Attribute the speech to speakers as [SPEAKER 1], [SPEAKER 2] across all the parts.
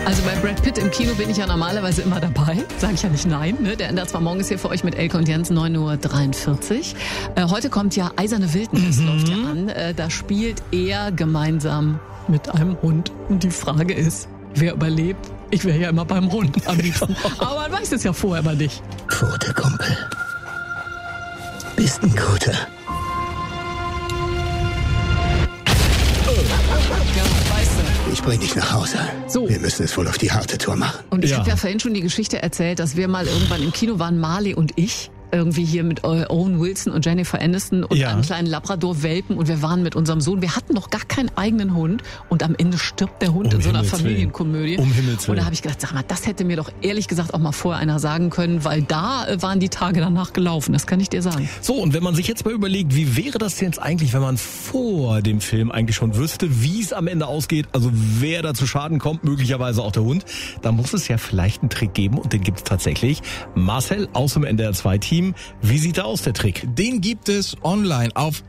[SPEAKER 1] Also bei Brad Pitt im Kino bin ich ja normalerweise immer dabei. Sage ich ja nicht nein. Ne? Der ändert zwar morgens hier für euch mit Elke und Jens 9:43 Uhr. Heute kommt ja Eiserne Wildnis, läuft ja an. Da spielt er gemeinsam mit einem Hund. Und die Frage ist, wer überlebt? Ich wäre ja immer beim Hund am liebsten. Aber man weiß es ja vorher aber nicht.
[SPEAKER 2] Pfote, Kumpel. Bist ein Guter.
[SPEAKER 1] Ja, weißt du.
[SPEAKER 2] Ich bring dich nach Hause.
[SPEAKER 1] So.
[SPEAKER 2] Wir müssen es wohl auf die harte Tour machen.
[SPEAKER 1] Und ich habe ja vorhin schon die Geschichte erzählt, dass wir mal irgendwann im Kino waren, Marley und ich. Irgendwie hier mit Owen Wilson und Jennifer Aniston und einem kleinen Labrador-Welpen. Und wir waren mit unserem Sohn. Wir hatten noch gar keinen eigenen Hund. Und am Ende stirbt der Hund in so einer Familienkomödie.
[SPEAKER 3] Himmels Willen.
[SPEAKER 1] Und da habe ich gedacht, sag mal, das hätte mir doch ehrlich gesagt auch mal vorher einer sagen können, weil da waren die Tage danach gelaufen. Das kann ich dir sagen.
[SPEAKER 3] So, und wenn man sich jetzt mal überlegt, wie wäre das jetzt eigentlich, wenn man vor dem Film eigentlich schon wüsste, wie es am Ende ausgeht, also wer da zu Schaden kommt, möglicherweise auch der Hund, dann muss es ja vielleicht einen Trick geben und den gibt es tatsächlich. Marcel aus dem NDR 2 Team. Wie sieht da aus, der Trick?
[SPEAKER 4] Den gibt es online auf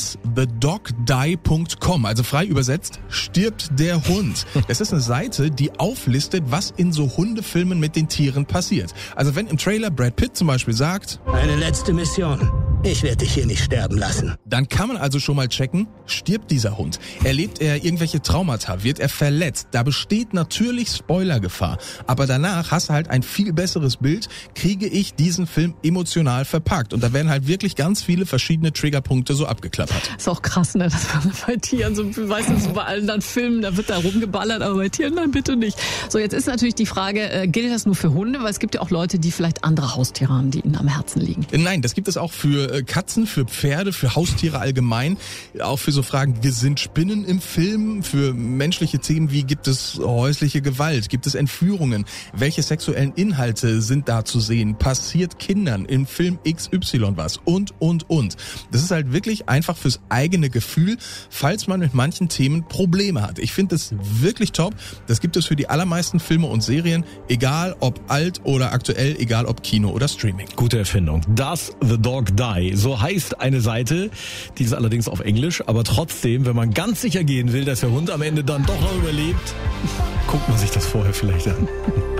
[SPEAKER 4] doesthedogdie.com, also frei übersetzt, stirbt der Hund. Das ist eine Seite, die auflistet, was in so Hundefilmen mit den Tieren passiert. Also wenn im Trailer Brad Pitt zum Beispiel sagt,
[SPEAKER 2] eine letzte Mission. Ich werde dich hier nicht sterben lassen.
[SPEAKER 4] Dann kann man also schon mal checken, stirbt dieser Hund? Erlebt er irgendwelche Traumata? Wird er verletzt? Da besteht natürlich Spoilergefahr. Aber danach hast du halt ein viel besseres Bild, kriege ich diesen Film emotional verpackt. Und da werden halt wirklich ganz viele verschiedene Triggerpunkte so abgeklappert.
[SPEAKER 1] Ist auch krass, ne, dass man bei Tieren so, weißt du, so bei allen dann Filmen, da wird da rumgeballert, aber bei Tieren, nein, bitte nicht. So, jetzt ist natürlich die Frage, gilt das nur für Hunde? Weil es gibt ja auch Leute, die vielleicht andere Haustiere haben, die ihnen am Herzen liegen.
[SPEAKER 4] Nein, das gibt es auch für Katzen, für Pferde, für Haustiere allgemein. Auch für so Fragen, sind Spinnen im Film? Für menschliche Themen wie, gibt es häusliche Gewalt? Gibt es Entführungen? Welche sexuellen Inhalte sind da zu sehen? Passiert Kindern im Film XY was? Und. Das ist halt wirklich einfach fürs eigene Gefühl, falls man mit manchen Themen Probleme hat. Ich finde das wirklich top. Das gibt es für die allermeisten Filme und Serien, egal ob alt oder aktuell, egal ob Kino oder Streaming.
[SPEAKER 3] Gute Erfindung. Does the Dog Die? So heißt eine Seite, die ist allerdings auf Englisch, aber trotzdem, wenn man ganz sicher gehen will, dass der Hund am Ende dann doch noch überlebt, guckt man sich das vorher vielleicht an.